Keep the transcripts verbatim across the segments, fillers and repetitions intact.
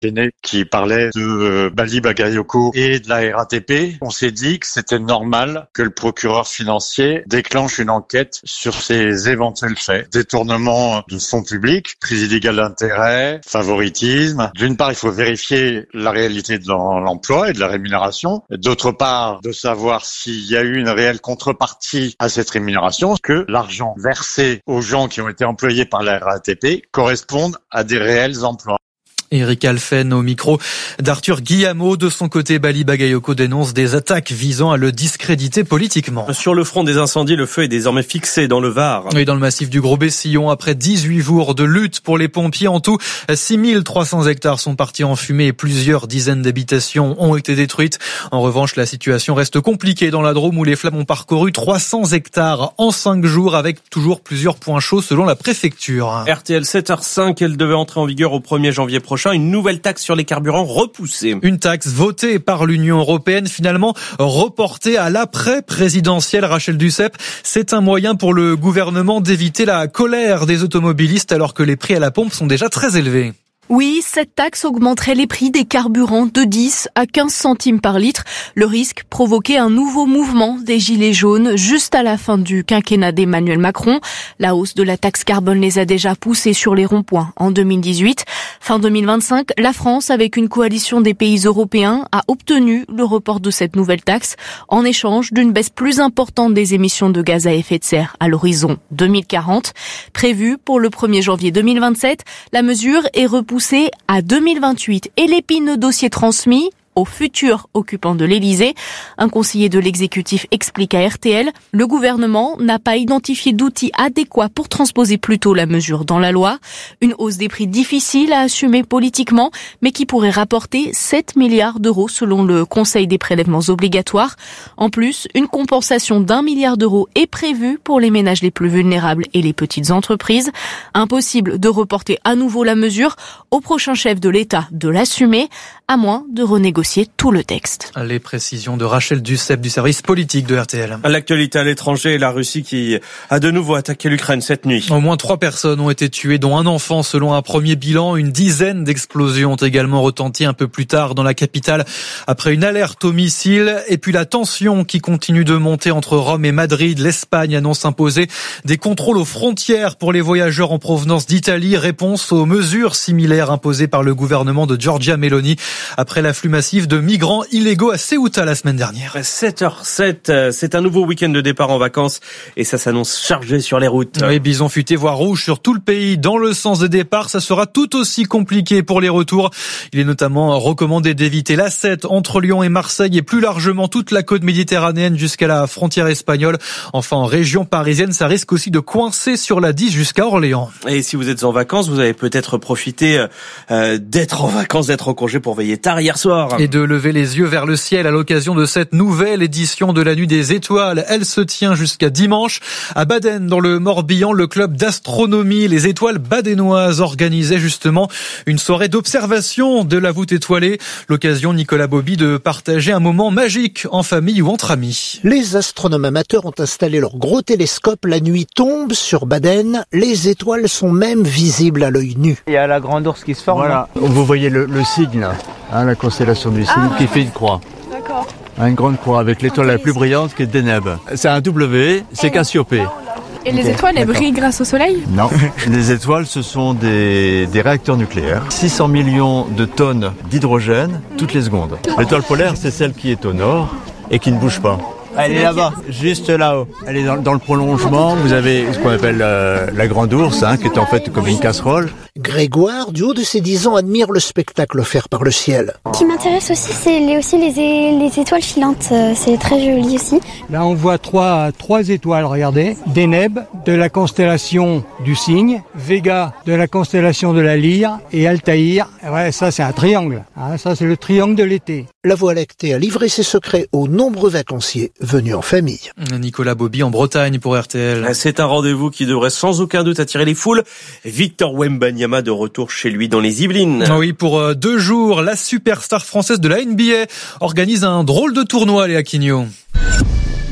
qui parlait de Bali Bagayoko et de la R A T P. On s'est dit que c'était normal que le procureur financier déclenche une enquête sur ces éventuels faits. Détournement de fonds publics, prise illégale d'intérêt, favoritisme. D'une part, il faut vérifier la réalité de l'emploi et de la rémunération. D'autre part, de savoir s'il y a eu une réelle contrepartie à cette rémunération, que l'argent versé aux gens qui ont été employés par la R A T P corresponde à des réels emplois. Éric Alphen au micro d'Arthur Guillamot. De son côté, Bali Bagayoko dénonce des attaques visant à le discréditer politiquement. Sur le front des incendies, le feu est désormais fixé dans le Var. Et dans le massif du Gros-Bessillon, après dix-huit jours de lutte pour les pompiers, en tout, six mille trois cents hectares sont partis en fumée et plusieurs dizaines d'habitations ont été détruites. En revanche, la situation reste compliquée dans la Drôme où les flammes ont parcouru trois cents hectares en cinq jours avec toujours plusieurs points chauds selon la préfecture. R T L sept heures cinq, elle devait entrer en vigueur au premier janvier prochain. Une nouvelle taxe sur les carburants repoussée. Une taxe votée par l'Union européenne, finalement reportée à l'après-présidentielle. Rachel Duceppe, c'est un moyen pour le gouvernement d'éviter la colère des automobilistes alors que les prix à la pompe sont déjà très élevés. Oui, cette taxe augmenterait les prix des carburants de dix à quinze centimes par litre. Le risque, provoquer un nouveau mouvement des gilets jaunes juste à la fin du quinquennat d'Emmanuel Macron. La hausse de la taxe carbone les a déjà poussés sur les ronds-points en deux mille dix-huit. Fin deux mille vingt-cinq, la France, avec une coalition des pays européens, a obtenu le report de cette nouvelle taxe en échange d'une baisse plus importante des émissions de gaz à effet de serre à l'horizon deux mille quarante. Prévue pour le premier janvier deux mille vingt-sept, la mesure est repoussée à deux mille vingt-huit et l'épineux dossier transmis au futur occupant de l'Élysée. Un conseiller de l'exécutif explique à R T L, le gouvernement n'a pas identifié d'outils adéquats pour transposer plus tôt la mesure dans la loi. Une hausse des prix difficile à assumer politiquement, mais qui pourrait rapporter sept milliards d'euros selon le Conseil des prélèvements obligatoires. En plus, une compensation d'un milliard d'euros est prévue pour les ménages les plus vulnérables et les petites entreprises. Impossible de reporter à nouveau la mesure au prochain chef de l'État de l'assumer, à moins de renégocier tout le texte. Les précisions de Rachel Duceppe du service politique de R T L. L'actualité à l'étranger, la Russie qui a de nouveau attaqué l'Ukraine cette nuit. Au moins trois personnes ont été tuées, dont un enfant selon un premier bilan. Une dizaine d'explosions ont également retenti un peu plus tard dans la capitale après une alerte au missile. Et puis la tension qui continue de monter entre Rome et Madrid. L'Espagne annonce imposer des contrôles aux frontières pour les voyageurs en provenance d'Italie. Réponse aux mesures similaires imposées par le gouvernement de Giorgia Meloni après l'afflux massif de migrants illégaux à Ceuta la semaine dernière. sept heures sept, c'est un nouveau week-end de départ en vacances et ça s'annonce chargé sur les routes. Oui, bison futé voire rouge sur tout le pays. Dans le sens des départs, ça sera tout aussi compliqué pour les retours. Il est notamment recommandé d'éviter l'A sept entre Lyon et Marseille et plus largement toute la côte méditerranéenne jusqu'à la frontière espagnole. Enfin, en région parisienne, ça risque aussi de coincer sur la dix jusqu'à Orléans. Et si vous êtes en vacances, vous avez peut-être profité euh, d'être en vacances, d'être en congé pour veiller tard hier soir. Et de lever les yeux vers le ciel à l'occasion de cette nouvelle édition de la Nuit des Étoiles. Elle se tient jusqu'à dimanche. À Baden, dans le Morbihan, le club d'astronomie Les Étoiles Badenoises organisait justement une soirée d'observation de la voûte étoilée. L'occasion, Nicolas Bobby, de partager un moment magique en famille ou entre amis. Les astronomes amateurs ont installé leur gros télescope. La nuit tombe sur Baden. Les étoiles sont même visibles à l'œil nu. Il y a la grande ours qui se forme. Voilà, vous voyez le, le signe, hein, la constellation du signe ah, qui fait une croix. D'accord. Une grande croix avec l'étoile okay, la plus brillante qui est Deneb. C'est un W, c'est Cassiopée. Et les étoiles, elles brillent grâce au soleil ? Non, les étoiles, ce sont des, des réacteurs nucléaires. six cents millions de tonnes d'hydrogène toutes les secondes. L'étoile polaire, c'est celle qui est au nord et qui ne bouge pas. Elle est là-bas, juste là-haut. Elle est dans, dans le prolongement. Vous avez ce qu'on appelle euh, la grande ours, hein, qui est en fait comme une casserole. Grégoire, du haut de ses dix ans, admire le spectacle offert par le ciel. Ce qui m'intéresse aussi, c'est les, aussi les, les étoiles filantes. C'est très joli aussi. Là, on voit trois, trois étoiles, regardez. Deneb, de la constellation du Cygne, Vega, de la constellation de la Lyre, et Altaïr. Ouais, ça, c'est un triangle. Hein, ça, c'est le triangle de l'été. La Voie lactée a livré ses secrets aux nombreux vacanciers venus en famille. Nicolas Bobby en Bretagne pour R T L. C'est un rendez-vous qui devrait sans aucun doute attirer les foules. Victor Wembanyama de retour chez lui dans les Yvelines. Oui, pour deux jours, la superstar française de la N B A organise un drôle de tournoi, Léa Quignot.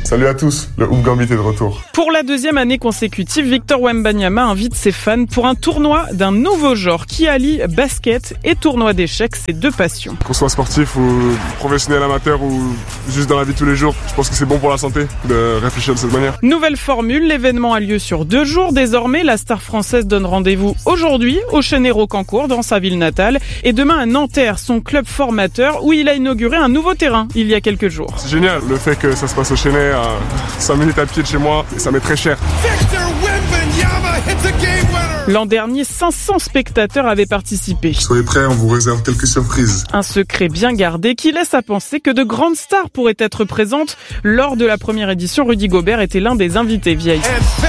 Salut à tous, le Oum Gambit est de retour. Pour la deuxième année consécutive, Victor Wembanyama invite ses fans pour un tournoi d'un nouveau genre qui allie basket et tournoi d'échecs, ces deux passions. Qu'on soit sportif ou professionnel amateur ou juste dans la vie de tous les jours, je pense que c'est bon pour la santé de réfléchir de cette manière. Nouvelle formule, l'événement a lieu sur deux jours. Désormais, la star française donne rendez-vous aujourd'hui au Chénet-Rocancourt dans sa ville natale et demain à Nanterre, son club formateur où il a inauguré un nouveau terrain il y a quelques jours. C'est génial, le fait que ça se passe au Chénet à cinq minutes à pied de chez moi, ça m'est très cher. L'an dernier, cinq cents spectateurs avaient participé. Soyez prêts, on vous réserve quelques surprises. Un secret bien gardé qui laisse à penser que de grandes stars pourraient être présentes. Lors de la première édition, Rudy Gobert était l'un des invités vieilles.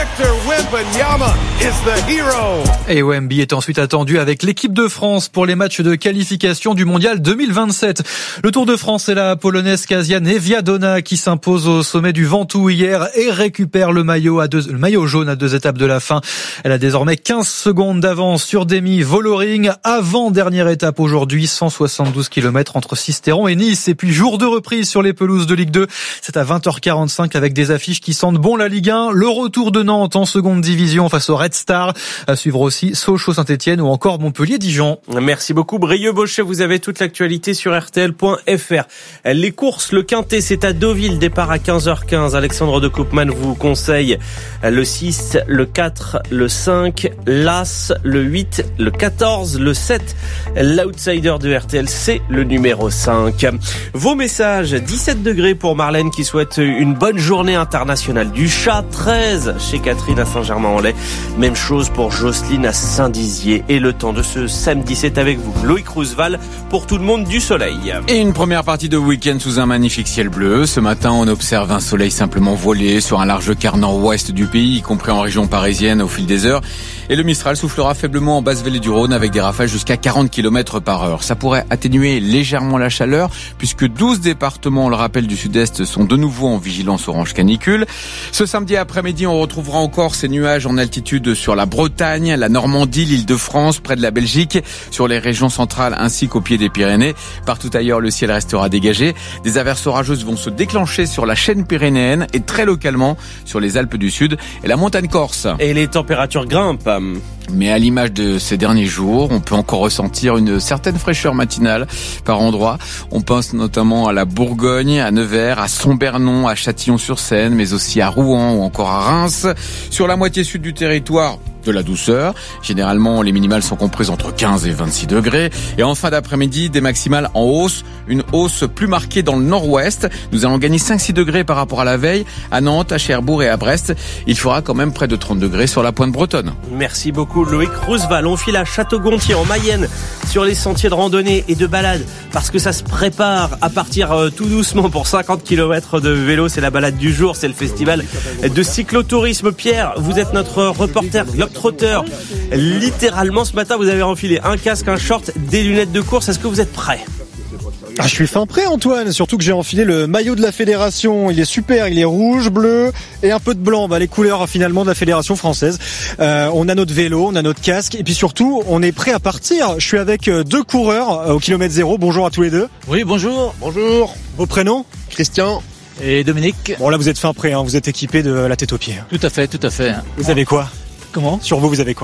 Et Wemby est ensuite attendu avec l'équipe de France pour les matchs de qualification du Mondial deux mille vingt-sept. Le Tour de France, c'est la Polonaise Kasia Niewiadoma qui s'impose au sommet du Ventoux hier et récupère le maillot, à deux, le maillot jaune à deux étapes de la fin. Elle a désormais quinze secondes d'avance sur Demi Vollering. Avant-dernière étape aujourd'hui, cent soixante-douze kilomètres entre Sisteron et Nice. Et puis jour de reprise sur les pelouses de Ligue deux. C'est à vingt heures quarante-cinq avec des affiches qui sentent bon la Ligue un. Le retour de Nantes en seconde division face au Red Star. À suivre aussi Sochaux-Saint-Etienne ou encore Montpellier-Dijon. Merci beaucoup Brieux-Bochet. Vous avez toute l'actualité sur R T L point F R. Les courses, le Quintet, c'est à Deauville. Départ à quinze heures quinze. Alexandre de Koopman vous conseille le six, le quatre, le cinq, l'As, le huit, le quatorze, le sept. L'outsider de R T L, c'est le numéro cinq. Vos messages, dix-sept degrés pour Marlène qui souhaite une bonne journée internationale du chat, treize chez Catherine à Saint-Germain-en-Laye. Même chose pour Jocelyne à Saint-Dizier. Et le temps de ce samedi, c'est avec vous, Loïc Roosevelt, pour tout le monde du soleil. Et une première partie de week-end sous un magnifique ciel bleu. Ce matin, on observe un soleil simplement voilé sur un large quart nord-ouest du pays, y compris en région parisienne au fil des heures. Et le Mistral soufflera faiblement en basse vallée du Rhône avec des rafales jusqu'à quarante kilomètres par heure. Ça pourrait atténuer légèrement la chaleur puisque douze départements, on le rappelle, du sud-est sont de nouveau en vigilance orange canicule. Ce samedi après-midi, on retrouvera encore ces nuages en altitude sur la Bretagne, la Normandie, l'Île-de-France, près de la Belgique, sur les régions centrales ainsi qu'au pied des Pyrénées. Partout ailleurs, le ciel restera dégagé. Des averses orageuses vont se déclencher sur la chaîne pyrénéenne et très localement sur les Alpes du Sud et la montagne corse. Et les températures grimpent. Mais à l'image de ces derniers jours, on peut encore ressentir une certaine fraîcheur matinale par endroits. On pense notamment à la Bourgogne, à Nevers, à Sombernon, à Châtillon-sur-Seine, mais aussi à Rouen ou encore à Reims. Sur la moitié sud du territoire, de la douceur. Généralement, les minimales sont comprises entre quinze et vingt-six degrés. Et en fin d'après-midi, des maximales en hausse. Une hausse plus marquée dans le nord-ouest. Nous allons gagner cinq à six degrés par rapport à la veille. À Nantes, à Cherbourg et à Brest, il fera quand même près de trente degrés sur la pointe bretonne. Merci beaucoup Loïc Roosevelt. On file à Château-Gontier en Mayenne sur les sentiers de randonnée et de balade parce que ça se prépare à partir euh, tout doucement pour cinquante kilomètres de vélo. C'est la balade du jour, c'est le festival de cyclotourisme. Pierre, vous êtes notre reporter globetrotter. Littéralement ce matin vous avez enfilé un casque, un short, des lunettes de course. Est-ce que vous êtes prêt ? Ah, je suis fin prêt Antoine, surtout que j'ai enfilé le maillot de la fédération, il est super, il est rouge, bleu et un peu de blanc, bah, les couleurs finalement de la fédération française. Euh, on a notre vélo, on a notre casque et puis surtout on est prêt à partir. Je suis avec deux coureurs au kilomètre zéro, bonjour à tous les deux. Oui, bonjour. Bonjour. Vos prénoms ? Christian. Et Dominique. Bon là vous êtes fin prêt, hein, vous êtes équipés de la tête aux pieds. Tout à fait, tout à fait. Vous avez quoi ? Comment ? Sur vous, vous avez quoi ?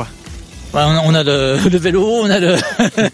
On a le, le vélo, on a le,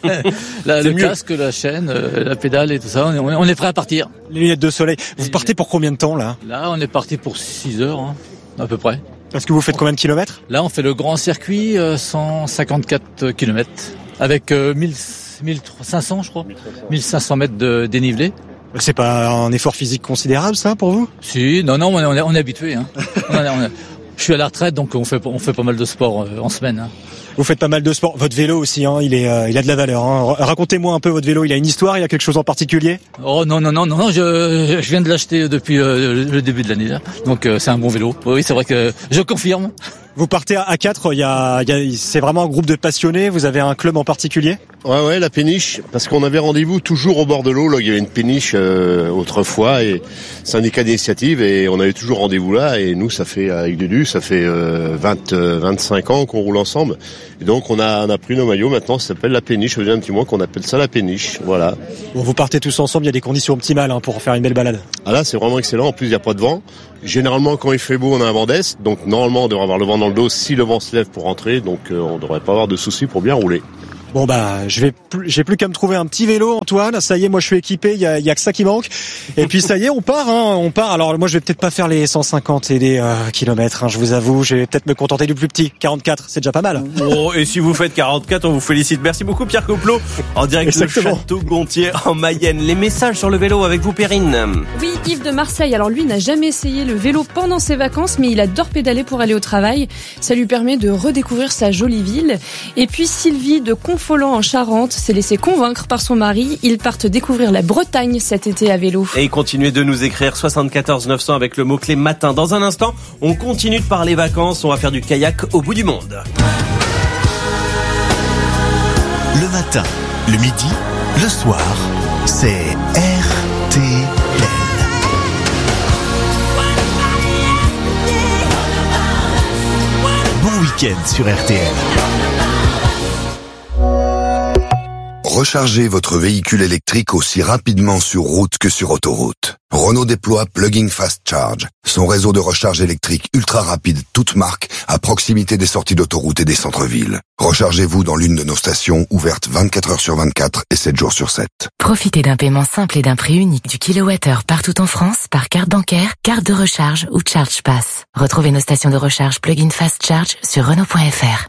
la, le casque, la chaîne, la pédale et tout ça. On est, on est prêt à partir. Les lunettes de soleil. Vous partez pour combien de temps là ? Là, on est parti pour six heures, hein, à peu près. Est-ce que vous faites combien de kilomètres ? Là, on fait le grand circuit, cent cinquante-quatre kilomètres, avec mille cinq cents, je crois, mille cinq cents mètres de dénivelé. C'est pas un effort physique considérable, ça, pour vous ? Si, non, non, on est, on est habitué. Hein. on est, on est, je suis à la retraite, donc on fait, on fait pas mal de sport en semaine. Hein. Vous faites pas mal de sport. Votre vélo aussi, hein, il est, euh, il a de la valeur. Hein. Racontez-moi un peu votre vélo. Il a une histoire, il y a quelque chose en particulier ? Oh non non non non, je, je viens de l'acheter depuis euh, le début de l'année. Là. Donc euh, c'est un bon vélo. Oui, c'est vrai que je confirme. Vous partez à quatre. Il y a, il y a, c'est vraiment un groupe de passionnés. Vous avez un club en particulier ? Ouais ouais, la péniche. Parce qu'on avait rendez-vous toujours au bord de l'eau. Là, il y avait une péniche euh, autrefois et syndicat d'initiative et on avait toujours rendez-vous là. Et nous, ça fait avec Dudu, ça fait euh, vingt, vingt-cinq ans qu'on roule ensemble. Et donc on a, on a pris nos maillots, maintenant ça s'appelle la péniche, ça faisait un petit mois qu'on appelle ça la péniche, voilà. Bon, vous partez tous ensemble, il y a des conditions optimales hein, pour faire une belle balade. Ah là c'est vraiment excellent, en plus il n'y a pas de vent, Généralement, quand il fait beau, on a un vent d'est, donc normalement, on devrait avoir le vent dans le dos si le vent se lève pour rentrer, donc euh, on devrait pas avoir de soucis pour bien rouler. Bon bah, je vais plus, j'ai plus qu'à me trouver un petit vélo, Antoine. Ça y est, moi je suis équipé. Il y a, il y a que ça qui manque. Et puis ça y est, on part. Hein, on part. Alors moi, je vais peut-être pas faire les cent cinquante et les euh, kilomètres. Hein, je vous avoue, je vais peut-être me contenter du plus petit. quarante-quatre, c'est déjà pas mal. Bon, et si vous faites quarante-quatre, on vous félicite. Merci beaucoup, Pierre Coplot, en direct Exactement. de Château-Gontier en Mayenne. Les messages sur le vélo avec vous, Perrine. Oui, Yves de Marseille. Alors lui n'a jamais essayé le vélo pendant ses vacances, mais il adore pédaler pour aller au travail. Ça lui permet de redécouvrir sa jolie ville. Et puis Sylvie de Confolens en Charente s'est laissée convaincre par son mari. Ils partent découvrir la Bretagne cet été à vélo. Et continuez de nous écrire soixante-quatorze neuf cents avec le mot-clé matin. Dans un instant, on continue de parler vacances. On va faire du kayak au bout du monde. Le matin, le midi, le soir, c'est R T L. Bon week-end sur R T L. Rechargez votre véhicule électrique aussi rapidement sur route que sur autoroute. Renault déploie Plug-in Fast Charge, son réseau de recharge électrique ultra rapide toute marque à proximité des sorties d'autoroute et des centres-villes. Rechargez-vous dans l'une de nos stations ouvertes vingt-quatre heures sur vingt-quatre et sept jours sur sept. Profitez d'un paiement simple et d'un prix unique du kilowattheure partout en France par carte bancaire, carte de recharge ou Charge Pass. Retrouvez nos stations de recharge Plug-in Fast Charge sur Renault point F R.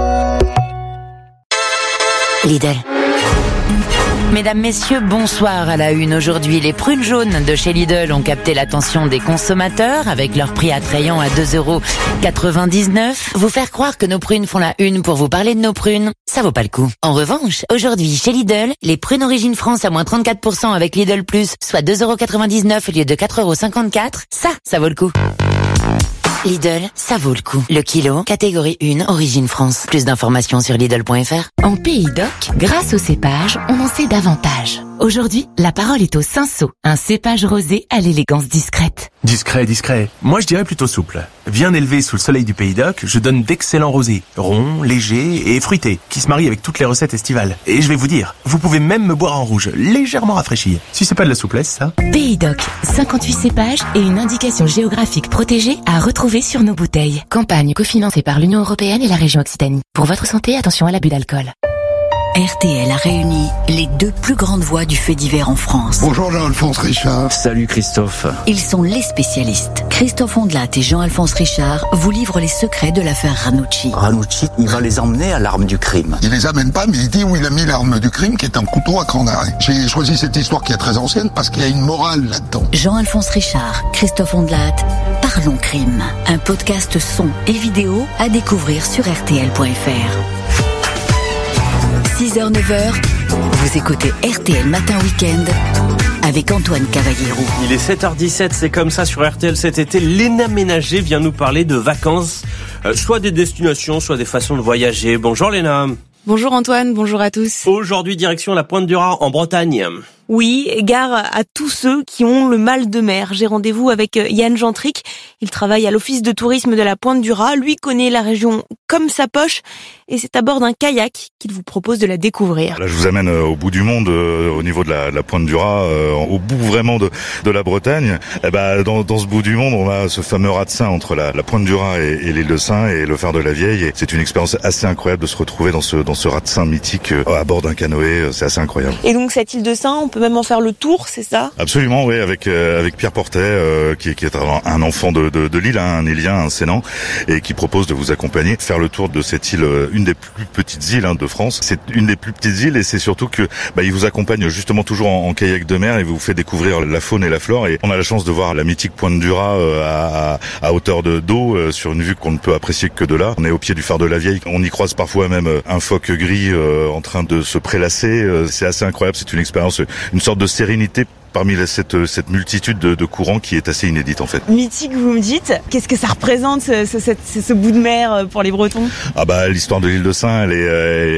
Lidl. Mesdames, messieurs, bonsoir à la une. Aujourd'hui, les prunes jaunes de chez Lidl ont capté l'attention des consommateurs avec leur prix attrayant à deux euros quatre-vingt-dix-neuf. Vous faire croire que nos prunes font la une pour vous parler de nos prunes, ça vaut pas le coup. En revanche, aujourd'hui, chez Lidl, les prunes Origine France à moins trente-quatre pour cent avec Lidl Plus, soit deux euros quatre-vingt-dix-neuf au lieu de quatre euros cinquante-quatre, ça, ça vaut le coup. Lidl, ça vaut le coup. Le kilo, catégorie un, Origine France. Plus d'informations sur Lidl point F R. En Pays d'Oc, grâce au cépage, on en sait davantage. Aujourd'hui, la parole est au Cinsault, un cépage rosé à l'élégance discrète. Discret, discret. Moi, je dirais plutôt souple. Bien élevé sous le soleil du Pays d'Oc, je donne d'excellents rosés, ronds, légers et fruités, qui se marient avec toutes les recettes estivales. Et je vais vous dire, vous pouvez même me boire en rouge, légèrement rafraîchi. Si c'est pas de la souplesse, ça. Pays d'Oc, cinquante-huit cépages et une indication géographique protégée à retrouver sur nos bouteilles. Campagne cofinancée par l'Union européenne et la région Occitanie. Pour votre santé, attention à l'abus d'alcool. R T L a réuni les deux plus grandes voix du fait divers en France. Bonjour Jean-Alphonse Richard. Salut Christophe. Ils sont les spécialistes. Christophe Ondelat et Jean-Alphonse Richard vous livrent les secrets de l'affaire Ranucci. Ranucci, il va les emmener à l'arme du crime. Il les amène pas, mais il dit où il a mis l'arme du crime, qui est un couteau à cran d'arrêt. J'ai choisi cette histoire qui est très ancienne parce qu'il y a une morale là-dedans. Jean-Alphonse Richard, Christophe Ondelat, Parlons crime. Un podcast son et vidéo à découvrir sur R T L point F R. six heures neuf heures, vous écoutez R T L Matin Week-end avec Antoine Cavallero. Il est sept heures dix-sept, c'est comme ça sur R T L cet été. Léna Ménager vient nous parler de vacances, euh, soit des destinations, soit des façons de voyager. Bonjour Léna. Bonjour Antoine, bonjour à tous. Aujourd'hui, direction la Pointe du Raz en Bretagne. Oui, gare à tous ceux qui ont le mal de mer. J'ai rendez-vous avec Yann Gentric. Il travaille à l'office de tourisme de la Pointe du Raz. Lui connaît la région comme sa poche et c'est à bord d'un kayak qu'il vous propose de la découvrir. Là, je vous amène au bout du monde, euh, au niveau de la, de la Pointe du Raz, euh, au bout vraiment de, de la Bretagne. Et ben, dans, dans ce bout du monde, on a ce fameux raz de Sein entre la, la Pointe du Raz et, et l'île de Sein et le phare de la Vieille. Et c'est une expérience assez incroyable de se retrouver dans ce, dans ce raz de Sein mythique euh, à bord d'un canoë. C'est assez incroyable. Et donc cette île de Sein, on peut même en faire le tour, c'est ça? Absolument, oui, avec euh, avec Pierre Portet, euh, qui, qui est un, un enfant de, de, de l'île, hein, un îlien, un Sénan, et qui propose de vous accompagner, faire le tour de cette île, une des plus petites îles hein, de France. C'est une des plus petites îles, et c'est surtout que bah, il vous accompagne justement toujours en, en kayak de mer et vous fait découvrir la faune et la flore. Et on a la chance de voir la mythique Pointe du Raz euh, à, à hauteur de d'eau, euh, sur une vue qu'on ne peut apprécier que de là. On est au pied du phare de la Vieille. On y croise parfois même un phoque gris euh, en train de se prélasser. Euh, c'est assez incroyable. C'est une expérience, une sorte de sérénité parmi la, cette, cette multitude de, de courants qui est assez inédite en fait. Mythique, vous me dites. Qu'est-ce que ça représente ce, ce, ce, ce bout de mer pour les Bretons? Ah bah l'histoire de l'île de Sein, elle est, elle est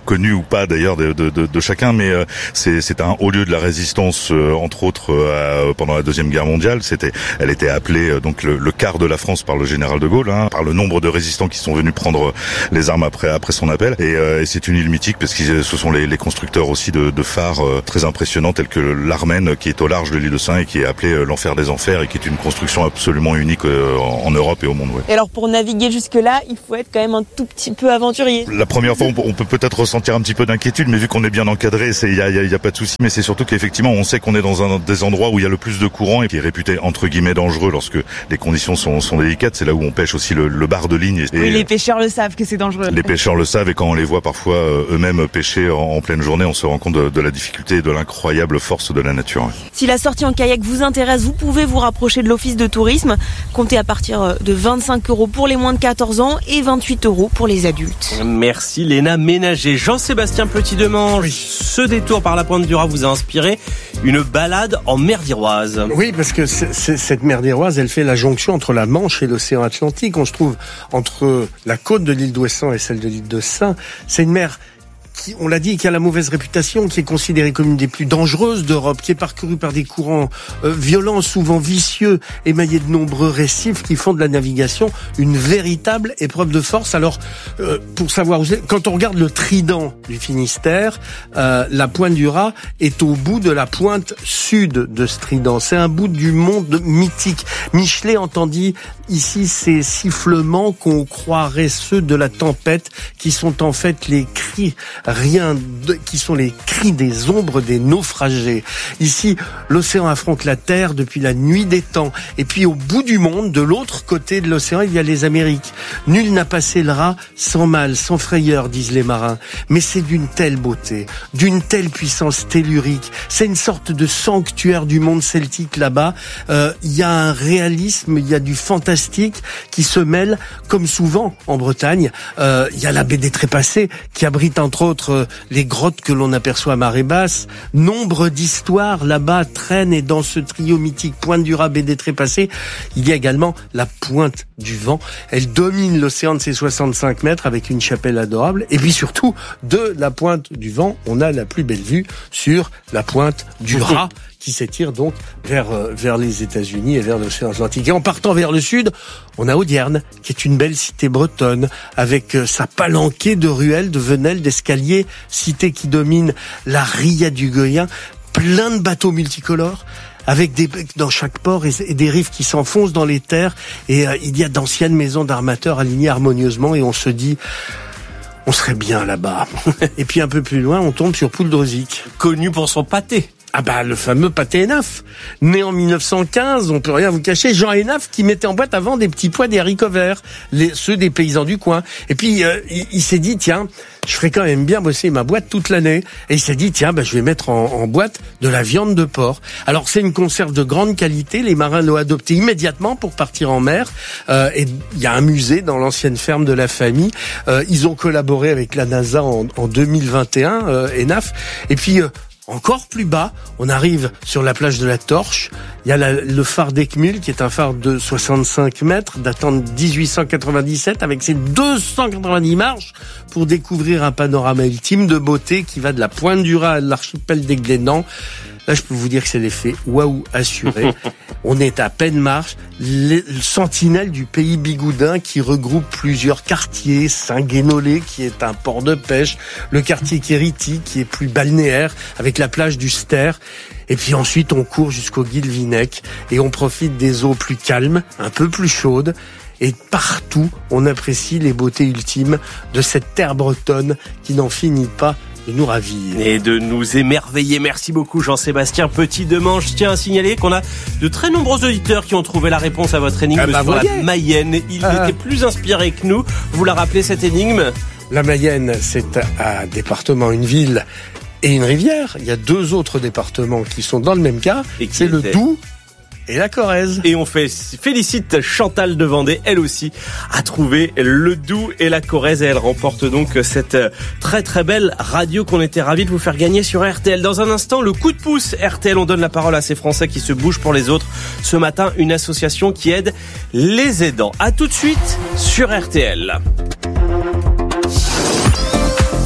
connue ou pas d'ailleurs de, de, de, de chacun, mais euh, c'est, c'est un haut lieu de la résistance, euh, entre autres euh, pendant la Deuxième Guerre mondiale. C'était, elle était appelée euh, donc le, le quart de la France par le général de Gaulle, hein, par le nombre de résistants qui sont venus prendre les armes après après son appel. Et, euh, et c'est une île mythique parce que ce sont les, les constructeurs aussi de, de phares euh, très impressionnants tels que l'Armen qui est au large de l'île de Sein et qui est appelé euh, l'enfer des enfers et qui est une construction absolument unique euh, en, en Europe et au monde. Ouais. Et alors pour naviguer jusque-là, il faut être quand même un tout petit peu aventurier. La première fois, on peut peut-être ressentir un petit peu d'inquiétude, mais vu qu'on est bien encadré, il y a, y, a, y a pas de souci. Mais c'est surtout qu'effectivement, on sait qu'on est dans un des endroits où il y a le plus de courant et qui est réputé entre guillemets dangereux lorsque les conditions sont, sont délicates. C'est là où on pêche aussi le, le bar de ligne. Et, oui, les pêcheurs le savent que c'est dangereux. Les pêcheurs le savent et quand on les voit parfois euh, eux-mêmes pêcher en, en pleine journée, on se rend compte de, de la difficulté et de l'incroyable force de la nature. Si la sortie en kayak vous intéresse, vous pouvez vous rapprocher de l'office de tourisme. Comptez à partir de vingt-cinq euros pour les moins de quatorze ans et vingt-huit euros pour les adultes. Merci Léna Ménager. Jean-Sébastien Petit-Demange, oui. Ce détour par la Pointe du Raz vous a inspiré une balade en mer d'Iroise. Oui, parce que c'est, c'est, cette mer d'Iroise, elle fait la jonction entre la Manche et l'océan Atlantique. On se trouve entre la côte de l'île d'Ouessant et celle de l'île de Sein. C'est une mer qui, on l'a dit, qui a la mauvaise réputation, qui est considérée comme une des plus dangereuses d'Europe, qui est parcourue par des courants euh, violents, souvent vicieux, émaillés de nombreux récifs qui font de la navigation une véritable épreuve de force. Alors, euh, pour savoir où c'est, quand on regarde le trident du Finistère, euh, la Pointe du Raz est au bout de la pointe sud de ce trident. C'est un bout du monde mythique. Michelet entendit ici ces sifflements qu'on croirait ceux de la tempête, qui sont en fait les cris rien de, qui sont les cris des ombres des naufragés. Ici, l'océan affronte la terre depuis la nuit des temps. Et puis au bout du monde, de l'autre côté de l'océan, il y a les Amériques. Nul n'a passé le Raz sans mal, sans frayeur, disent les marins. Mais c'est d'une telle beauté, d'une telle puissance tellurique. C'est une sorte de sanctuaire du monde celtique là-bas. Euh, il y a un réalisme, il y a du fantastique qui se mêle, comme souvent en Bretagne. Euh, il y a la baie des Trépassés qui abrite entre autres les grottes que l'on aperçoit à marée basse. Nombre d'histoires là-bas traînent et dans ce trio mythique Pointe du Raz, baie des Trépassés, il y a également la Pointe du Vent. Elle domine l'océan de ses soixante-cinq mètres avec une chapelle adorable. Et puis surtout, de la Pointe du Vent, on a la plus belle vue sur la Pointe du Raz, qui s'étire donc vers vers les États-Unis et vers l'océan Atlantique. Et en partant vers le sud, on a Audierne, qui est une belle cité bretonne, avec sa palanquée de ruelles, de venelles, d'escaliers, cité qui domine la Ria du Goyen, plein de bateaux multicolores, avec des dans chaque port et, et des rives qui s'enfoncent dans les terres. Et euh, il y a d'anciennes maisons d'armateurs alignées harmonieusement, et on se dit... on serait bien là-bas. Et puis un peu plus loin, on tombe sur Pouldreuzic, connu pour son pâté. Ah bah, le fameux pâté Hénaf. Né en mille neuf cent quinze, on peut rien vous cacher, Jean Hénaf qui mettait en boîte avant des petits pois, des haricots verts, les, ceux des paysans du coin. Et puis, euh, il, il s'est dit, tiens, je ferais quand même bien bosser ma boîte toute l'année. Et il s'est dit, tiens, bah, je vais mettre en, en boîte de la viande de porc. Alors, c'est une conserve de grande qualité. Les marins l'ont adopté immédiatement pour partir en mer. Euh, et il y a un musée dans l'ancienne ferme de la famille. Euh, ils ont collaboré avec la NASA en, en deux mille vingt et un, euh, Hénaf. Et puis, euh, encore plus bas, on arrive sur la plage de la Torche. Il y a la, le phare d'Eckmühl, qui est un phare de soixante-cinq mètres, datant de dix-huit cent quatre-vingt-dix-sept, avec ses deux cent quatre-vingt-dix marches, pour découvrir un panorama ultime de beauté qui va de la Pointe du Raz à l'archipel des Glénans. Là, je peux vous dire que c'est l'effet waouh assuré. On est à peine marche, le sentinelle du pays bigoudin qui regroupe plusieurs quartiers, Saint-Guénolé qui est un port de pêche, le quartier Quériti qui est plus balnéaire avec la plage du Ster. Et puis ensuite, on court jusqu'au Guilvinec et on profite des eaux plus calmes, un peu plus chaudes. Et partout, on apprécie les beautés ultimes de cette terre bretonne qui n'en finit pas de nous ravir. Et de nous émerveiller. Merci beaucoup Jean-Sébastien Petit-Demange. Je tiens à signaler qu'on a de très nombreux auditeurs qui ont trouvé la réponse à votre énigme ah bah sur voyez. la Mayenne. Ils ah. étaient plus inspirés que nous. Vous la rappelez cette énigme ? La Mayenne, c'est un département, une ville et une rivière. Il y a deux autres départements qui sont dans le même cas. Et c'est le Doubs et la Corrèze. Et on fait, félicite Chantal de Vendée, elle aussi, a trouvé le Doubs et la Corrèze. Et elle remporte donc cette très très belle radio qu'on était ravis de vous faire gagner sur R T L. Dans un instant, le coup de pouce R T L. On donne la parole à ces Français qui se bougent pour les autres. Ce matin, une association qui aide les aidants. À tout de suite sur R T L.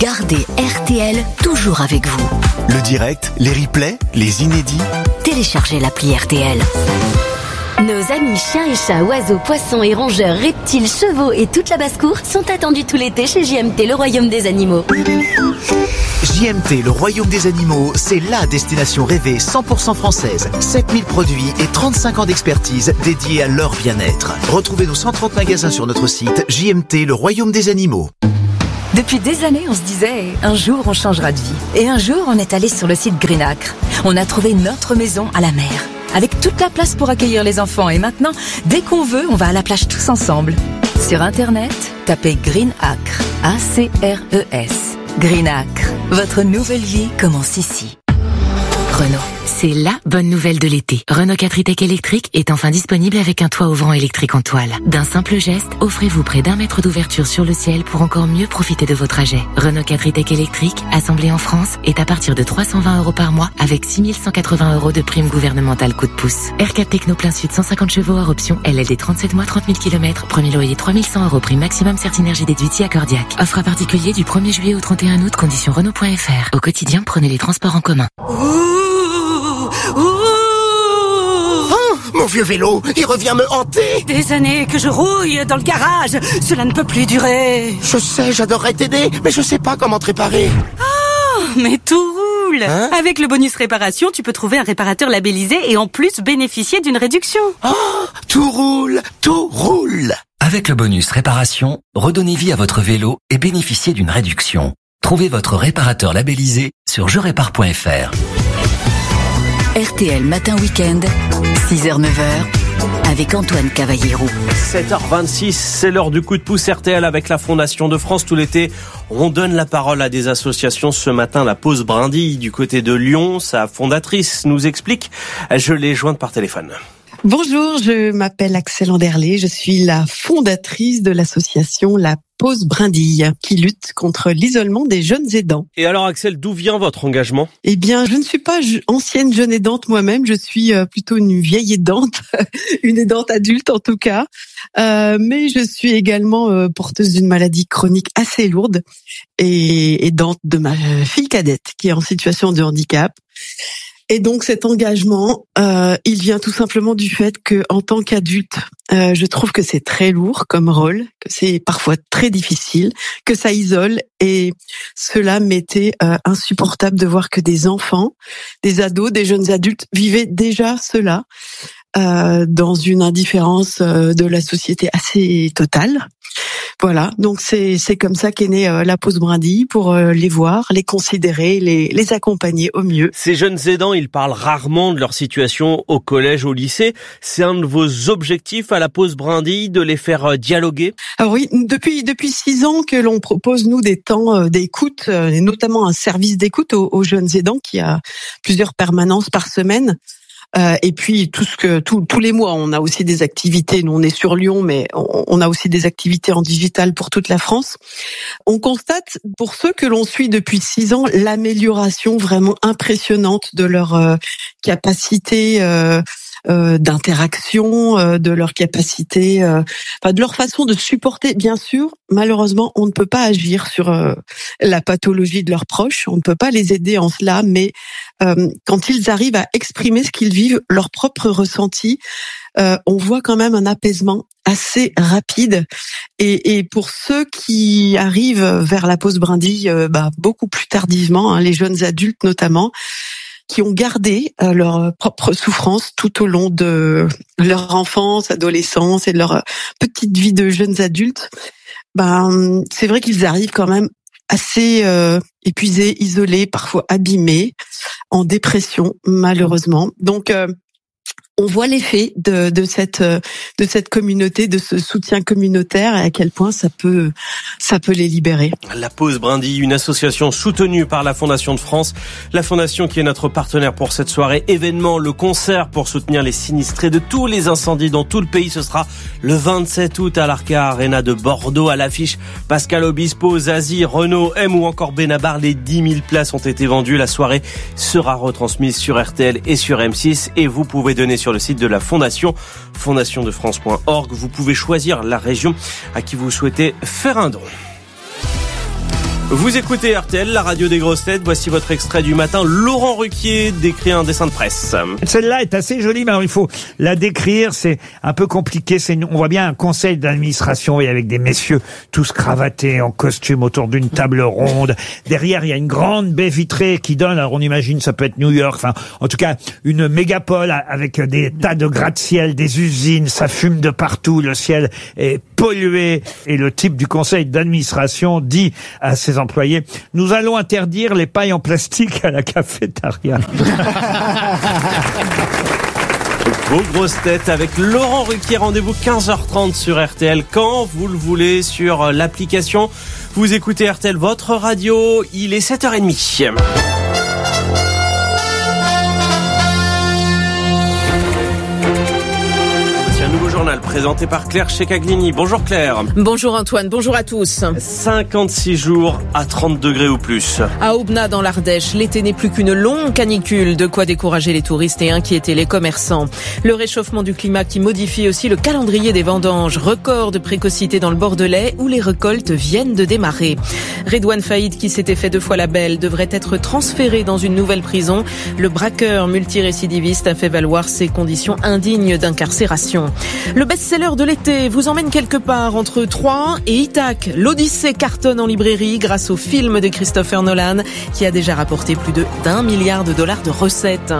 Gardez R T L toujours avec vous. Le direct, les replays, les inédits. Téléchargez l'appli R T L. Nos amis chiens et chats, oiseaux, poissons et rongeurs, reptiles, chevaux et toute la basse-cour sont attendus tout l'été chez J M T, le royaume des animaux. J M T, le royaume des animaux, c'est la destination rêvée cent pour cent française. sept mille produits et trente-cinq ans d'expertise dédiés à leur bien-être. Retrouvez nos cent trente magasins sur notre site J M T, le royaume des animaux. Depuis des années, on se disait, un jour on changera de vie. Et un jour, on est allé sur le site Greenacre. On a trouvé notre maison à la mer, avec toute la place pour accueillir les enfants. Et maintenant, dès qu'on veut, on va à la plage tous ensemble. Sur Internet, tapez Greenacre, A C R E S. Greenacre, votre nouvelle vie commence ici. Renault, c'est la bonne nouvelle de l'été. Renault quatre e-Tech électrique est enfin disponible avec un toit ouvrant électrique en toile. D'un simple geste, offrez-vous près d'un mètre d'ouverture sur le ciel pour encore mieux profiter de vos trajets. Renault quatre e-Tech électrique, assemblé en France, est à partir de trois cent vingt euros par mois avec six mille cent quatre-vingts euros de prime gouvernementale coup de pouce. R quatre Techno plein sud cent cinquante chevaux hors option, L L D trente-sept mois, trente mille kilomètres, premier loyer trois mille cent euros, prime maximum Certinergie déduite si accordiaque. Offre à particulier du premier juillet au trente et un août, conditions Renault point F R. Au quotidien, prenez les transports en commun. Oh, mon vieux vélo, il revient me hanter. Des années que je rouille dans le garage, cela ne peut plus durer. Je sais, j'adorerais t'aider, mais je sais pas comment te réparer. Oh, mais tout roule. Hein? Avec le bonus réparation, tu peux trouver un réparateur labellisé et en plus bénéficier d'une réduction. Oh, tout roule, tout roule. Avec le bonus réparation, redonnez vie à votre vélo et bénéficiez d'une réduction. Trouvez votre réparateur labellisé sur je répare point F R. R T L Matin Week-end, six heures neuf heures, avec Antoine Cavallero. sept heures vingt-six, c'est l'heure du coup de pouce R T L avec la Fondation de France. Tout l'été, on donne la parole à des associations. Ce matin, la Pause Brindille du côté de Lyon, sa fondatrice nous explique. Je l'ai jointe par téléphone. Bonjour, je m'appelle Axel Anderlé, je suis la fondatrice de l'association La Pause Brindille, qui lutte contre l'isolement des jeunes aidants. Et alors Axel, d'où vient votre engagement ? Eh bien, je ne suis pas ancienne jeune aidante moi-même, je suis plutôt une vieille aidante, une aidante adulte en tout cas, euh, mais je suis également euh, porteuse d'une maladie chronique assez lourde et aidante de ma fille cadette qui est en situation de handicap. Et donc cet engagement, euh, il vient tout simplement du fait que, en tant qu'adulte, euh, je trouve que c'est très lourd comme rôle, que c'est parfois très difficile, que ça isole, et cela m'était euh, insupportable de voir que des enfants, des ados, des jeunes adultes vivaient déjà cela euh, dans une indifférence euh, de la société assez totale. Voilà, donc c'est c'est comme ça qu'est née euh, la Pause Brindille, pour euh, les voir, les considérer, les les accompagner au mieux. Ces jeunes aidants, ils parlent rarement de leur situation au collège, au lycée. C'est un de vos objectifs à la Pause Brindille, de les faire euh, dialoguer ? Alors oui, depuis depuis six ans que l'on propose nous des temps euh, d'écoute, euh, et notamment un service d'écoute aux, aux jeunes aidants qui a plusieurs permanences par semaine. Euh, et puis tout ce que tout, tous les mois, on a aussi des activités. Nous, on est sur Lyon, mais on, on a aussi des activités en digital pour toute la France. On constate, pour ceux que l'on suit depuis six ans, l'amélioration vraiment impressionnante de leur euh, capacité euh, euh, d'interaction, euh, de leur capacité, euh, enfin, de leur façon de supporter. Bien sûr, malheureusement, on ne peut pas agir sur euh, la pathologie de leurs proches. On ne peut pas les aider en cela, mais Euh, quand ils arrivent à exprimer ce qu'ils vivent, leur propre ressenti, euh, on voit quand même un apaisement assez rapide. Et, et pour ceux qui arrivent vers la Pause Brindille, euh, bah, beaucoup plus tardivement, hein, les jeunes adultes notamment, qui ont gardé euh, leur propre souffrance tout au long de leur enfance, adolescence et de leur petite vie de jeunes adultes, ben, c'est vrai qu'ils arrivent quand même assez euh, épuisés, isolés, parfois abîmés, en dépression malheureusement. Donc euh, on voit l'effet de, de cette de cette communauté, de ce soutien communautaire, et à quel point ça peut ça peut les libérer. La Pause Brindille, une association soutenue par la Fondation de France, la Fondation qui est notre partenaire pour cette soirée événement, le concert pour soutenir les sinistrés de tous les incendies dans tout le pays. Ce sera le vingt-sept août à l'Arca Arena de Bordeaux. À l'affiche, Pascal Obispo, Zazie, Renaud, M ou encore Benabar. Les dix mille places ont été vendues. La soirée sera retransmise sur R T L et sur M six, et vous pouvez donner sur le site de la Fondation, fondation de france point org. Vous pouvez choisir la région à qui vous souhaitez faire un don. Vous écoutez R T L, la radio des grosses têtes. Voici votre extrait du matin. Laurent Ruquier décrit un dessin de presse. Celle-là est assez jolie, mais alors il faut la décrire. C'est un peu compliqué. C'est une, on voit bien un conseil d'administration et avec des messieurs tous cravatés en costume autour d'une table ronde. Derrière, il y a une grande baie vitrée qui donne, alors on imagine ça peut être New York, enfin en tout cas une mégapole avec des tas de gratte-ciel, des usines, ça fume de partout, le ciel est pollué et le type du conseil d'administration dit à ses employés: nous allons interdire les pailles en plastique à la cafétéria. Vos grosses têtes avec Laurent Ruquier. Rendez-vous quinze heures trente sur R T L quand vous le voulez sur l'application. Vous écoutez R T L, votre radio. Il est sept heures trente. Journal présenté par Claire Checaglini. Bonjour Claire. Bonjour Antoine, bonjour à tous. cinquante-six jours à trente degrés ou plus. À Aubenas dans l'Ardèche, l'été n'est plus qu'une longue canicule, de quoi décourager les touristes et inquiéter les commerçants. Le réchauffement du climat qui modifie aussi le calendrier des vendanges. Record de précocité dans le Bordelais où les récoltes viennent de démarrer. Redouane Faïd, qui s'était fait deux fois la belle, devrait être transféré dans une nouvelle prison. Le braqueur multirécidiviste a fait valoir ses conditions indignes d'incarcération. Le best-seller de l'été vous emmène quelque part entre Troyes et Ithaque. L'Odyssée cartonne en librairie grâce au film de Christopher Nolan qui a déjà rapporté plus de d'un milliard de dollars de recettes.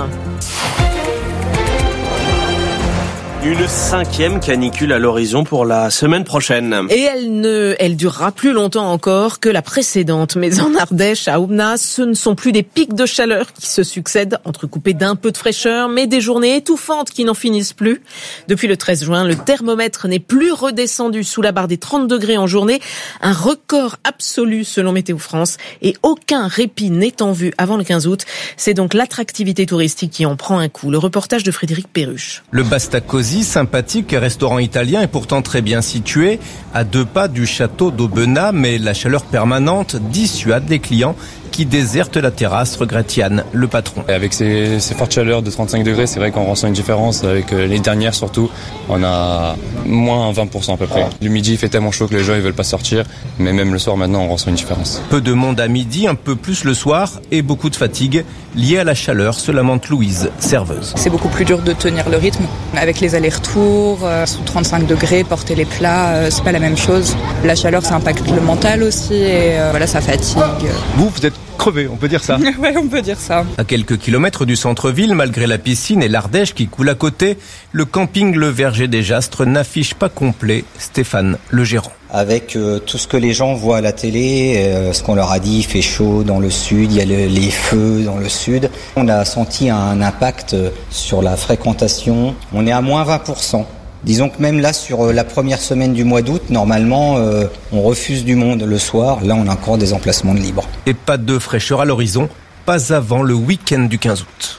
Une cinquième canicule à l'horizon pour la semaine prochaine. Et elle ne, elle durera plus longtemps encore que la précédente. Mais en Ardèche, à Aubenas, ce ne sont plus des pics de chaleur qui se succèdent, entrecoupés d'un peu de fraîcheur, mais des journées étouffantes qui n'en finissent plus. Depuis le treize juin, le thermomètre n'est plus redescendu sous la barre des trente degrés en journée. Un record absolu selon Météo France. Et aucun répit n'est en vue avant le quinze août. C'est donc l'attractivité touristique qui en prend un coup. Le reportage de Frédéric Perruche. Le Bastacosi, sympathique restaurant italien, est pourtant très bien situé à deux pas du château d'Aubenas, mais la chaleur permanente dissuade les clients qui désertent la terrasse, regrette Yann, le patron. Et avec ces, ces fortes chaleurs de trente-cinq degrés, c'est vrai qu'on ressent une différence avec les dernières surtout. On a moins vingt pour cent à peu près. Le midi, il fait tellement chaud que les gens ils veulent pas sortir, mais même le soir maintenant, on ressent une différence. Peu de monde à midi, un peu plus le soir et beaucoup de fatigue liée à la chaleur, se lamente Louise, serveuse. C'est beaucoup plus dur de tenir le rythme avec les allers-retours, euh, sous trente-cinq degrés, porter les plats, euh, c'est pas la même chose. La chaleur, ça impacte le mental aussi et euh, voilà, ça fatigue. Vous, vous êtes crevé, on peut dire ça. Ouais, on peut dire ça. À quelques kilomètres du centre-ville, malgré la piscine et l'Ardèche qui coule à côté, le camping Le Verger des Jastres n'affiche pas complet. Stéphane, le gérant. Avec euh, tout ce que les gens voient à la télé, euh, ce qu'on leur a dit, il fait chaud dans le sud, il y a le, les feux dans le sud. On a senti un impact sur la fréquentation. On est à moins vingt pour cent. Disons que même là, sur la première semaine du mois d'août, normalement, euh, on refuse du monde le soir. Là, on a encore des emplacements de libre. Et pas de fraîcheur à l'horizon, pas avant le week-end du quinze août.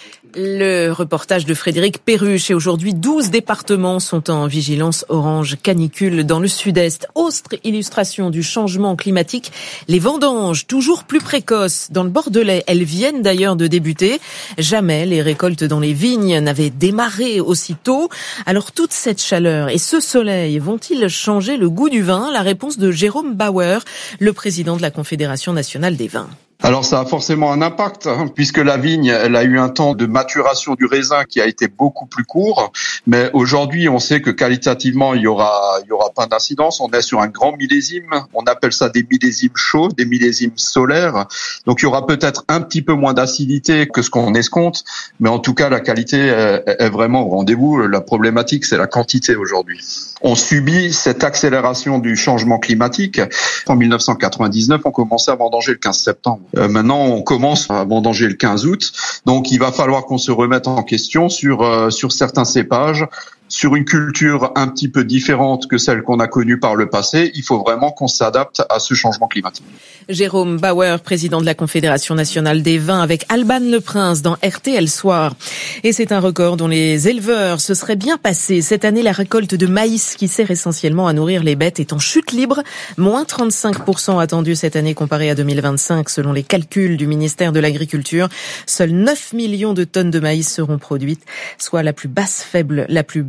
Le reportage de Frédéric Perruche. Et aujourd'hui, douze départements sont en vigilance orange canicule dans le sud-est. Autre illustration du changement climatique, les vendanges, toujours plus précoces. Dans le Bordelais, elles viennent d'ailleurs de débuter. Jamais les récoltes dans les vignes n'avaient démarré aussitôt. Alors toute cette chaleur et ce soleil vont-ils changer le goût du vin? La réponse de Jérôme Bauer, le président de la Confédération nationale des vins. Alors ça a forcément un impact, hein, puisque la vigne, elle a eu un temps de maturation du raisin qui a été beaucoup plus court. Mais aujourd'hui, on sait que qualitativement, il y aura, il y aura pas d'incidence. On est sur un grand millésime. On appelle ça des millésimes chauds, des millésimes solaires. Donc il y aura peut-être un petit peu moins d'acidité que ce qu'on escompte. Mais en tout cas, la qualité est, est vraiment au rendez-vous. La problématique, c'est la quantité aujourd'hui. On subit cette accélération du changement climatique. En mille neuf cent quatre-vingt-dix-neuf, on commençait à vendanger le quinze septembre. Euh, maintenant, on commence à vendanger le quinze août. Donc, il va falloir qu'on se remette en question sur euh, sur certains cépages, sur une culture un petit peu différente que celle qu'on a connue par le passé. Il faut vraiment qu'on s'adapte à ce changement climatique. Jérôme Bauer, président de la Confédération nationale des vins, avec Alban Leprince dans R T L Soir. Et c'est un record dont les éleveurs se seraient bien passés. Cette année, la récolte de maïs qui sert essentiellement à nourrir les bêtes est en chute libre. Moins trente-cinq pour cent attendu cette année comparé à deux mille vingt-cinq selon les calculs du ministère de l'Agriculture. Seuls neuf millions de tonnes de maïs seront produites, soit la plus basse faible, la plus baisse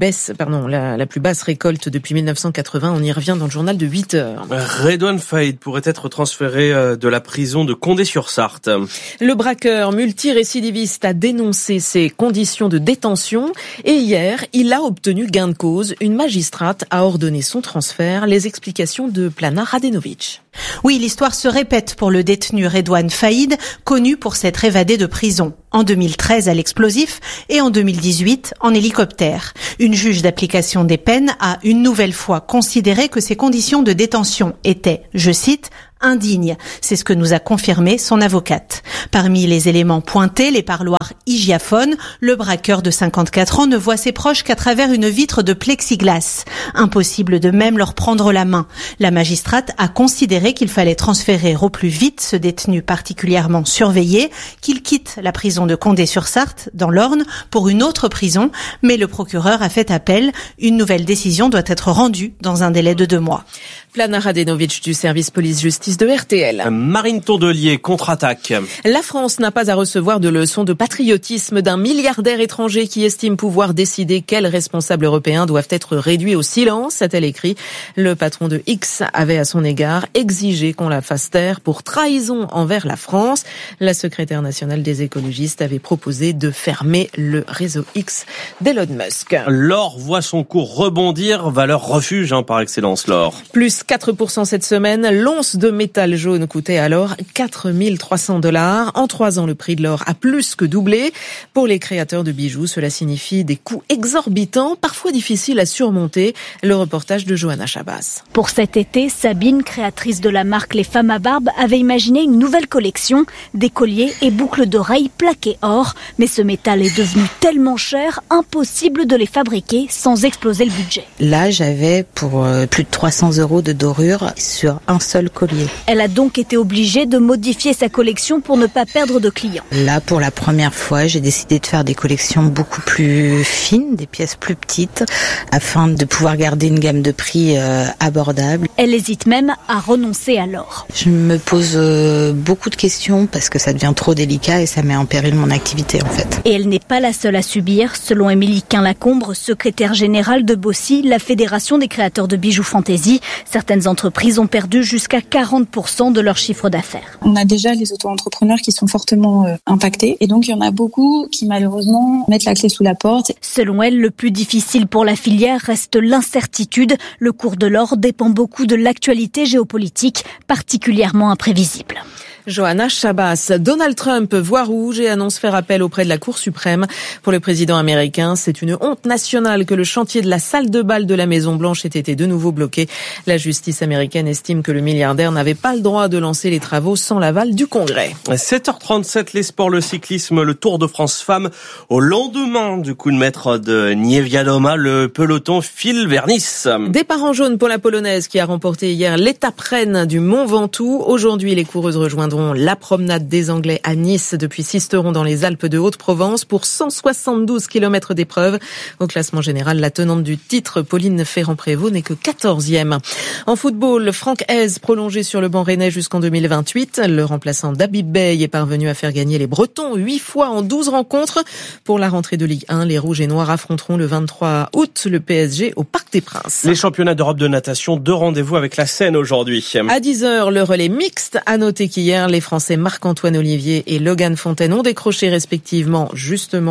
baisse, pardon, la, la plus basse récolte depuis mille neuf cent quatre-vingts. On y revient dans le journal de huit heures. Redouane Faïd pourrait être transféré de la prison de Condé-sur-Sarthe. Le braqueur multirécidiviste a dénoncé ses conditions de détention et hier, il a obtenu gain de cause. Une magistrate a ordonné son transfert. Les explications de Plana Radenovic. Oui, l'histoire se répète pour le détenu Redouane Faïd, connu pour s'être évadé de prison. En deux mille treize à l'explosif et en deux mille dix-huit en hélicoptère. Une juge d'application des peines a une nouvelle fois considéré que ses conditions de détention étaient, je cite, indigne. C'est ce que nous a confirmé son avocate. Parmi les éléments pointés, les parloirs hygiaphones, le braqueur de cinquante-quatre ans ne voit ses proches qu'à travers une vitre de plexiglas. Impossible de même leur prendre la main. La magistrate a considéré qu'il fallait transférer au plus vite ce détenu particulièrement surveillé, qu'il quitte la prison de Condé-sur-Sarthe, dans l'Orne, pour une autre prison, mais le procureur a fait appel. Une nouvelle décision doit être rendue dans un délai de deux mois. Plana Radenovic du service police-justice de R T L. Marine Tondelier contre-attaque. La France n'a pas à recevoir de leçons de patriotisme d'un milliardaire étranger qui estime pouvoir décider quels responsables européens doivent être réduits au silence, a-t-elle écrit. Le patron de X avait à son égard exigé qu'on la fasse taire pour trahison envers la France. La secrétaire nationale des écologistes avait proposé de fermer le réseau X d'Elon Musk. L'or voit son cours rebondir, valeur refuge hein, par excellence l'or. Plus quatre pour cent cette semaine, l'once de métal jaune coûtait alors quatre mille trois cents dollars. En trois ans, le prix de l'or a plus que doublé. Pour les créateurs de bijoux, cela signifie des coûts exorbitants, parfois difficiles à surmonter. Le reportage de Johanna Chabas. Pour cet été, Sabine, créatrice de la marque Les Femmes à Barbe, avait imaginé une nouvelle collection, des colliers et boucles d'oreilles plaquées or. Mais ce métal est devenu tellement cher, impossible de les fabriquer sans exploser le budget. Là, j'avais pour euh, plus de trois cents euros de dorure sur un seul collier. Elle a donc été obligée de modifier sa collection pour ne pas perdre de clients. Là, pour la première fois, j'ai décidé de faire des collections beaucoup plus fines, des pièces plus petites, afin de pouvoir garder une gamme de prix euh, abordable. Elle hésite même à renoncer à l'or. Je me pose euh, beaucoup de questions parce que ça devient trop délicat et ça met en péril mon activité en fait. Et elle n'est pas la seule à subir. Selon Émilie Quin-Lacombre, secrétaire générale de Bossy, la fédération des créateurs de bijoux fantaisie, certaines entreprises ont perdu jusqu'à quarante pour cent de leur chiffre d'affaires. On a déjà les auto-entrepreneurs qui sont fortement euh, impactés et donc il y en a beaucoup qui malheureusement mettent la clé sous la porte. Selon elle, le plus difficile pour la filière reste l'incertitude. Le cours de l'or dépend beaucoup de l'actualité géopolitique, particulièrement imprévisible. Johanna Chabas. Donald Trump voit rouge et annonce faire appel auprès de la Cour suprême. Pour le président américain, c'est une honte nationale que le chantier de la salle de bal de la Maison-Blanche ait été de nouveau bloqué. La justice américaine estime que le milliardaire n'avait pas le droit de lancer les travaux sans l'aval du Congrès. sept heures trente-sept, les sports, le cyclisme, le Tour de France femmes. Au lendemain du coup de maître de Niewiadoma, le peloton file vers Nice. Départ en jaune pour la Polonaise qui a remporté hier l'étape reine du Mont Ventoux. Aujourd'hui, les coureuses rejoindront la promenade des Anglais à Nice depuis Sisteron dans les Alpes de Haute-Provence pour cent soixante-douze kilomètres d'épreuve. Au classement général, la tenante du titre, Pauline Ferrand-Prévot, n'est que quatorzième. En football, Franck Hez prolongé sur le banc rennais jusqu'en deux mille vingt-huit. Le remplaçant d'Habib Bey est parvenu à faire gagner les Bretons huit fois en douze rencontres. Pour la rentrée de Ligue un, les Rouges et Noirs affronteront le vingt-trois août le P S G au Parc des Princes. Les championnats d'Europe de natation, deux rendez-vous avec la Seine aujourd'hui. À dix heures, le relais mixte. À noter qu'hier, les Français Marc-Antoine Olivier et Logan Fontaine ont décroché respectivement, justement,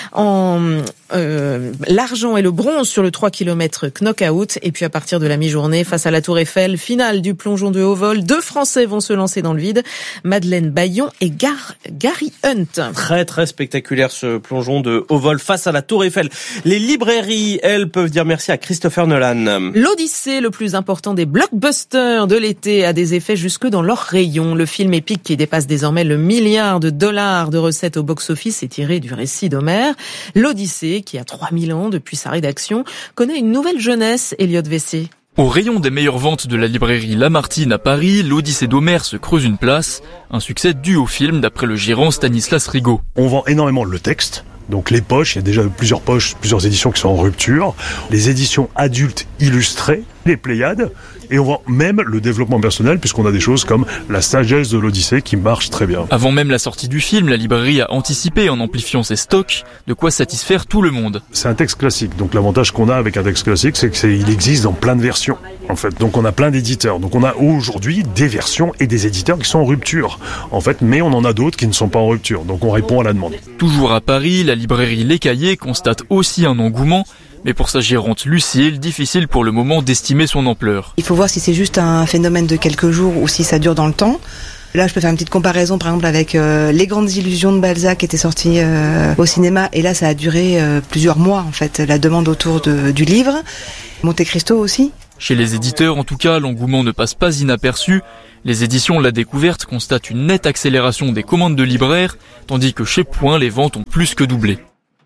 en euh, l'argent et le bronze sur le trois kilomètres knock-out. Et puis à partir de la mi-journée, face à la Tour Eiffel, finale du plongeon de haut vol, deux Français vont se lancer dans le vide, Madeleine Bayon et Gar- Gary Hunt. Très très spectaculaire ce plongeon de haut vol face à la Tour Eiffel. Les librairies, elles, peuvent dire merci à Christopher Nolan. L'Odyssée, le plus important des blockbusters de l'été, a des effets jusque dans leurs rayons. Le film épique qui dépasse désormais le milliard de dollars de recettes au box-office est tiré du récit d'Homère. L'Odyssée, qui a trois mille ans depuis sa rédaction, connaît une nouvelle jeunesse, Elliot Vessé. Au rayon des meilleures ventes de la librairie Lamartine à Paris, l'Odyssée d'Homère se creuse une place. Un succès dû au film d'après le gérant Stanislas Rigaud. On vend énormément le texte. Donc les poches, il y a déjà plusieurs poches, plusieurs éditions qui sont en rupture. Les éditions adultes illustrées, les Pléiades, et on voit même le développement personnel, puisqu'on a des choses comme la sagesse de l'Odyssée qui marche très bien. Avant même la sortie du film, la librairie a anticipé en amplifiant ses stocks, de quoi satisfaire tout le monde. C'est un texte classique, donc l'avantage qu'on a avec un texte classique, c'est qu'il existe dans plein de versions, en fait. Donc on a plein d'éditeurs. Donc on a aujourd'hui des versions et des éditeurs qui sont en rupture, en fait, mais on en a d'autres qui ne sont pas en rupture, donc on répond à la demande. Toujours à Paris, la librairie Les Cahiers constate aussi un engouement, mais pour sa gérante Lucille, difficile pour le moment d'estimer son ampleur. Il faut voir si c'est juste un phénomène de quelques jours ou si ça dure dans le temps. Là, je peux faire une petite comparaison, par exemple, avec euh, Les Grandes Illusions de Balzac qui était sorti euh, au cinéma. Et là, ça a duré euh, plusieurs mois, en fait, la demande autour de, du livre. Monte Cristo aussi. Chez les éditeurs, en tout cas, l'engouement ne passe pas inaperçu. Les éditions La Découverte constatent une nette accélération des commandes de libraires, tandis que chez Point, les ventes ont plus que doublé.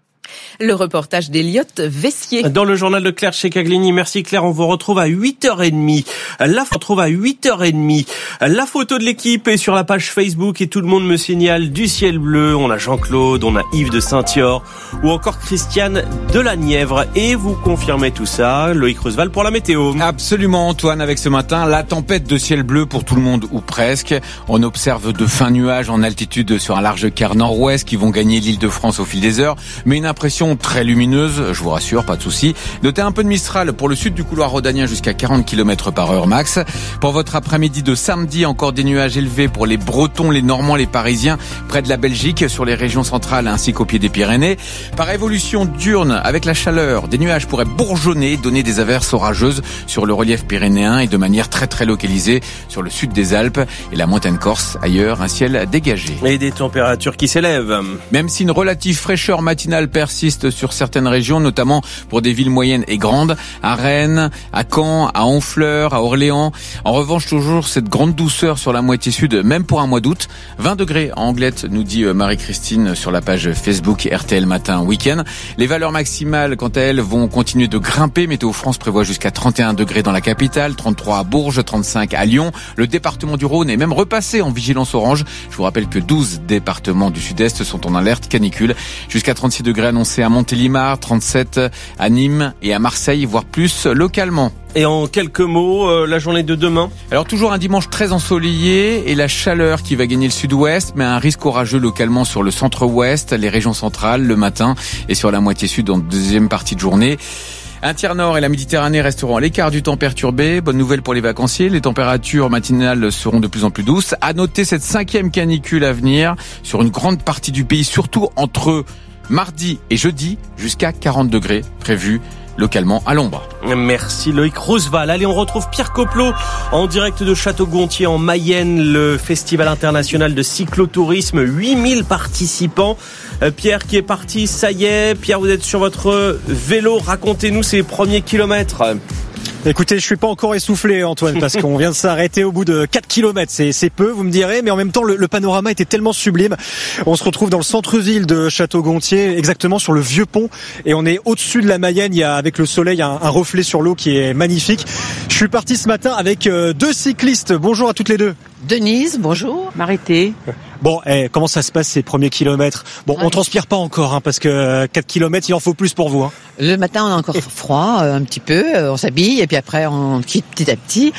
Le reportage d'Eliott Vessier. Dans le journal de Claire chez Caglini. Merci Claire, on vous retrouve à huit heures trente. La on retrouve à huit heures trente. La photo de l'équipe est sur la page Facebook et tout le monde me signale du ciel bleu. On a Jean-Claude, on a Yves de Saint-Thior ou encore Christiane de la Nièvre. Et vous confirmez tout ça, Loïc Roosevelt pour la météo. Absolument Antoine, avec ce matin, la tempête de ciel bleu pour tout le monde ou presque. On observe de fins nuages en altitude sur un large quart nord-ouest qui vont gagner l'Île-de-France au fil des heures. Mais une impression très lumineuse, je vous rassure, pas de souci. Notez un peu de Mistral pour le sud du couloir rhodanien jusqu'à quarante kilomètres par heure max. Pour votre après-midi de samedi, encore des nuages élevés pour les Bretons, les Normands, les Parisiens, près de la Belgique, sur les régions centrales ainsi qu'au pied des Pyrénées. Par évolution diurne, avec la chaleur, des nuages pourraient bourgeonner, donner des averses orageuses sur le relief pyrénéen et de manière très très localisée sur le sud des Alpes et la montagne corse. Ailleurs, un ciel dégagé. Et des températures qui s'élèvent. Même si une relative fraîcheur matinale persiste sur certaines régions, notamment pour des villes moyennes et grandes, à Rennes, à Caen, à Honfleur, à Orléans. En revanche, toujours cette grande douceur sur la moitié sud, même pour un mois d'août. vingt degrés en Anglette, nous dit Marie-Christine sur la page Facebook R T L Matin Week-end. Les valeurs maximales, quant à elles, vont continuer de grimper. Météo France prévoit jusqu'à trente et un degrés dans la capitale, trente-trois à Bourges, trente-cinq à Lyon. Le département du Rhône est même repassé en vigilance orange. Je vous rappelle que douze départements du sud-est sont en alerte canicule. Jusqu'à trente-six degrés annoncés à Montélimar, trente-sept à Nîmes et à Marseille, voire plus localement. Et en quelques mots, euh, la journée de demain. Alors toujours un dimanche très ensoleillé et la chaleur qui va gagner le sud-ouest, mais un risque orageux localement sur le centre-ouest, les régions centrales le matin et sur la moitié sud en deuxième partie de journée. Un tiers nord et la Méditerranée resteront à l'écart du temps perturbé. Bonne nouvelle pour les vacanciers, les températures matinales seront de plus en plus douces. À noter cette cinquième canicule à venir sur une grande partie du pays, surtout entre mardi et jeudi, jusqu'à quarante degrés prévus localement à l'ombre. Merci Loïc Roosevelt. Allez, on retrouve Pierre Coplot en direct de Château-Gontier en Mayenne, le festival international de cyclotourisme, huit mille participants. Euh, Pierre qui est parti, ça y est. Pierre, vous êtes sur votre vélo, racontez-nous ces premiers kilomètres. Écoutez, je suis pas encore essoufflé, Antoine, parce qu'on vient de s'arrêter au bout de quatre kilomètres. C'est, c'est peu, vous me direz, mais en même temps, le, le panorama était tellement sublime. On se retrouve dans le centre-ville de Château-Gontier, exactement sur le vieux pont, et on est au-dessus de la Mayenne. Il y a, avec le soleil, un, un reflet sur l'eau qui est magnifique. Je suis parti ce matin avec euh, deux cyclistes. Bonjour à toutes les deux. Denise, bonjour. Marité. Bon, eh, comment ça se passe ces premiers kilomètres? Bon, on transpire pas encore, hein, parce que quatre kilomètres, il en faut plus pour vous. Hein. Le matin, on a encore froid, euh, un petit peu, euh, on s'habille, et puis après, on quitte petit à petit.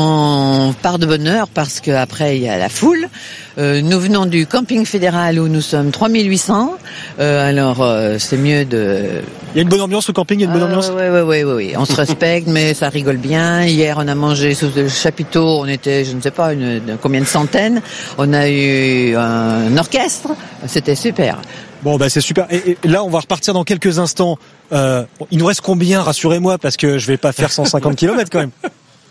On part de bonne heure parce qu'après, il y a la foule. Euh, nous venons du camping fédéral où nous sommes trois mille huit cents. Euh, alors, euh, c'est mieux de... Il y a une bonne ambiance au camping, il y a une bonne ambiance? Oui, oui, oui, oui. On se respecte, mais ça rigole bien. Hier, on a mangé sous le chapiteau, on était, je ne sais pas, une, une, combien de centaines. On a eu un orchestre, c'était super. Bon, bah c'est super. Et, et là, on va repartir dans quelques instants. Euh, il nous reste combien, rassurez-moi, parce que je vais pas faire cent cinquante kilomètres quand même.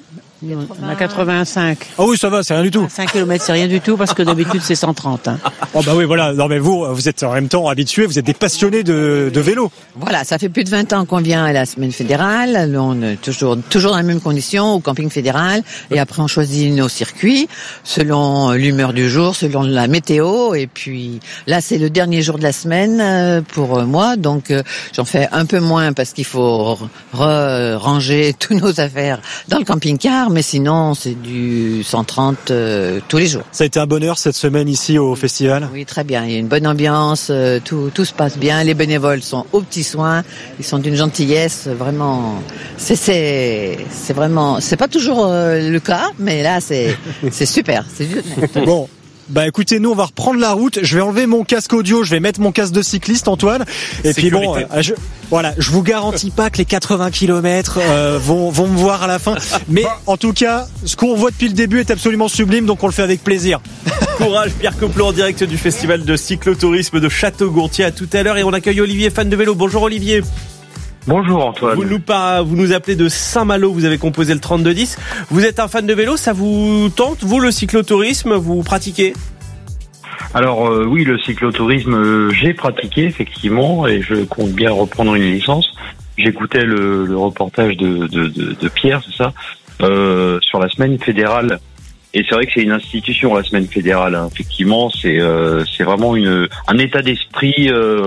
On a quatre-vingt-cinq. Ah oui, ça va, c'est rien du tout. cinq kilomètres, c'est rien du tout, parce que d'habitude, c'est cent trente. Hein. Oh bah oui, voilà. Non mais vous, vous êtes en même temps habitués, vous êtes des passionnés de, de vélo. Voilà, ça fait plus de vingt ans qu'on vient à la semaine fédérale. On est toujours, toujours dans les mêmes conditions, au camping fédéral. Et après, on choisit nos circuits, selon l'humeur du jour, selon la météo. Et puis, là, c'est le dernier jour de la semaine pour moi. Donc, j'en fais un peu moins parce qu'il faut re- ranger tous nos affaires dans le camping-car. heure, mais sinon c'est du cent trente euh, tous les jours. Ça a été un bonheur cette semaine ici au festival. Oui, très bien. Il y a une bonne ambiance, euh, tout, tout se passe bien. Les bénévoles sont aux petits soins, ils sont d'une gentillesse vraiment. C'est, c'est, c'est vraiment, c'est pas toujours euh, le cas, mais là c'est, c'est super. C'est juste... Bon. Bah écoutez, nous on va reprendre la route. Je vais enlever mon casque audio, je vais mettre mon casque de cycliste, Antoine. Et Sécurité. Puis bon, euh, je, voilà, je vous garantis pas que les quatre-vingts kilomètres euh, vont vont me voir à la fin. Mais en tout cas, ce qu'on voit depuis le début est absolument sublime, donc on le fait avec plaisir. Courage, Pierre Coplot en direct du festival de cyclotourisme de Château-Gontier. À tout à l'heure et on accueille Olivier, fan de vélo. Bonjour Olivier. Bonjour Antoine. Vous nous, par... vous nous appelez de Saint-Malo, vous avez composé le trente-deux dix. Vous êtes un fan de vélo, ça vous tente, vous, le cyclotourisme, vous pratiquez ? Alors euh, oui, le cyclotourisme, euh, j'ai pratiqué effectivement et je compte bien reprendre une licence. J'écoutais le, le reportage de, de, de, de Pierre, c'est ça, euh, sur la semaine fédérale. Et c'est vrai que c'est une institution, la semaine fédérale. Hein. Effectivement, c'est euh, c'est vraiment une un état d'esprit. Euh,